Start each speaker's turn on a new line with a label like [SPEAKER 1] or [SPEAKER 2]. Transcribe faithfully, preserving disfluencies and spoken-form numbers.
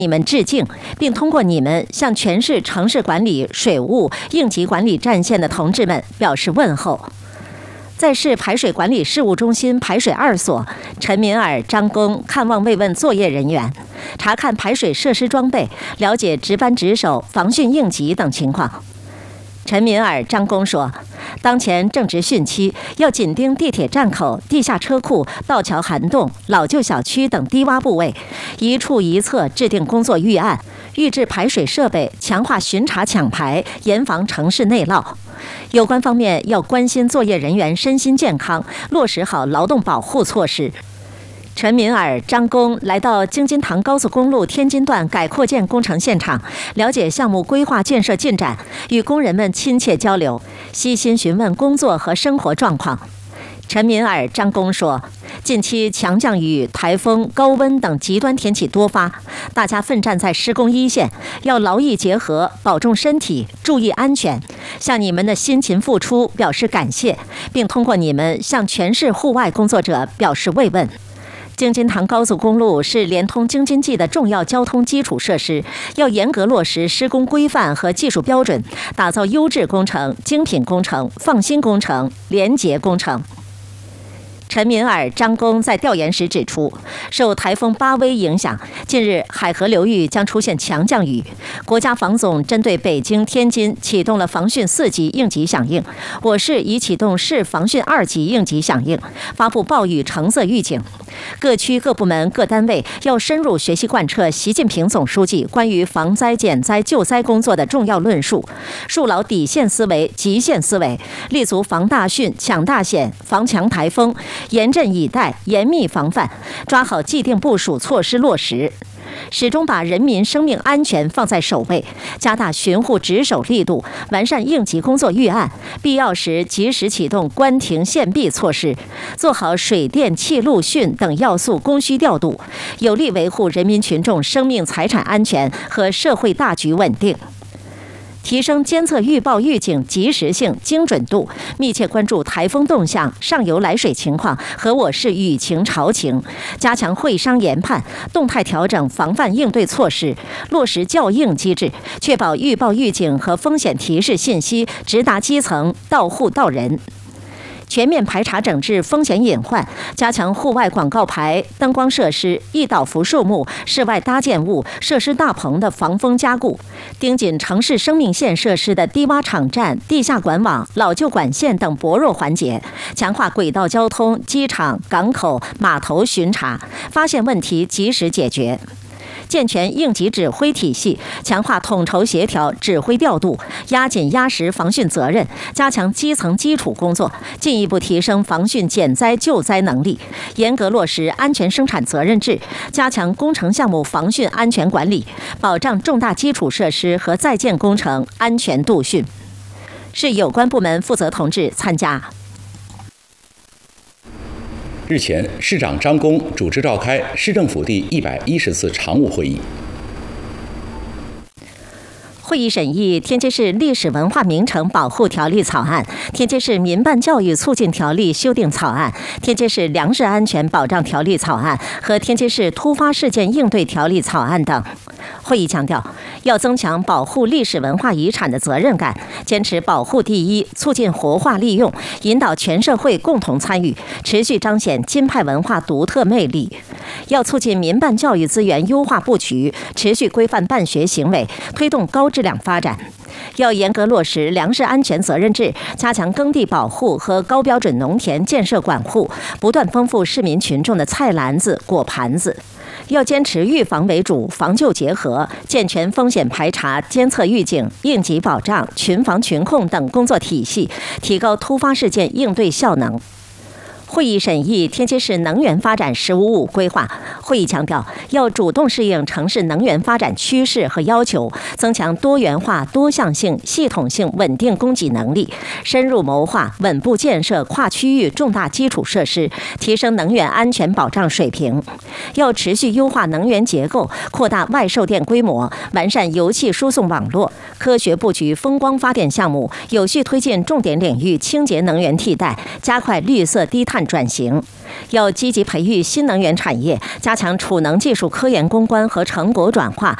[SPEAKER 1] 你们致敬，并通过你们向全市城市管理、水务、应急管理战线的同志们表示问候。在市排水管理事务中心排水二所，陈敏尔、张公看望慰问作业人员，查看排水设施装备，了解值班值守、防汛应急等情况。陈敏尔、张公说，当前正值汛期，要紧盯地铁站口、地下车库、道桥涵洞、老旧小区等低洼部位，一处一策制定工作预案，预制排水设备，强化巡查抢排，严防城市内涝。有关方面要关心作业人员身心健康，落实好劳动保护措施。陈敏尔、张公来到京津塘高速公路天津段改扩建工程现场，了解项目规划建设进展，与工人们亲切交流，悉心询问工作和生活状况。陈敏尔、张公说，近期强降雨、台风、高温等极端天气多发，大家奋战在施工一线，要劳逸结合，保重身体，注意安全，向你们的辛勤付出表示感谢，并通过你们向全市户外工作者表示慰问。京津塘高速公路是连通京津冀的重要交通基础设施，要严格落实施工规范和技术标准，打造优质工程、精品工程、放心工程、廉洁工程。陈敏尔、张公在调研时指出，受台风巴威影响，近日海河流域将出现强降雨。国家防总针对北京、天津启动了防汛四级应急响应，我市已启动市防汛二级应急响应，发布暴雨橙色预警。各区各部门各单位要深入学习贯彻习近平总书记关于防灾减灾救灾工作的重要论述，树牢底线思维、极限思维，立足防大汛、抢大险、防强台风，严阵以待，严密防范，抓好既定部署措施落实，始终把人民生命安全放在首位，加大巡护值守力度，完善应急工作预案，必要时及时启动关停限闭措施，做好水电气路汛等要素供需调度，有力维护人民群众生命财产安全和社会大局稳定。提升监测预报预警及时性、精准度，密切关注台风动向、上游来水情况和我市雨情潮情，加强会商研判，动态调整防范应对措施，落实校应机制，确保预报预警和风险提示信息直达基层、到户到人。全面排查整治风险隐患，加强户外广告牌、灯光设施、易倒伏树木、室外搭建物、设施大棚的防风加固，盯紧城市生命线设施的低洼场站、地下管网、老旧管线等薄弱环节，强化轨道交通、机场、港口、码头巡查，发现问题及时解决。健全应急指挥体系，强化统筹协调、指挥调度，压紧压实防汛责任，加强基层基础工作，进一步提升防汛减灾救灾能力，严格落实安全生产责任制，加强工程项目防汛安全管理，保障重大基础设施和在建工程安全度汛。市有关部门负责同志参加。
[SPEAKER 2] 日前，市长张公主持召开市政府第一百一十次常务会议。
[SPEAKER 1] 会议审议《天津市历史文化名城保护条例》草案、《天津市民办教育促进条例》修订草案、《天津市粮食安全保障条例》草案和《天津市突发事件应对条例》草案等。会议强调，要增强保护历史文化遗产的责任感，坚持保护第一，促进活化利用，引导全社会共同参与，持续彰显京派文化独特魅力。要促进民办教育资源优化布局，持续规范办学行为，推动高质量发展。要严格落实粮食安全责任制，加强耕地保护和高标准农田建设管护，不断丰富市民群众的菜篮子、果盘子。要坚持预防为主、防救结合，健全风险排查、监测预警、应急保障、群防群控等工作体系，提高突发事件应对效能。会议审议天津市能源发展“十五五”规划。会议强调，要主动适应城市能源发展趋势和要求，增强多元化、多项性、系统性稳定供给能力，深入谋划稳步建设跨区域重大基础设施，提升能源安全保障水平。要持续优化能源结构，扩大外售电规模，完善油气输送网络，科学布局风光发电项目，有序推进重点领域清洁能源替代，加快绿色低碳碳转型，要积极培育新能源产业，加强储能技术科研攻关和成果转化，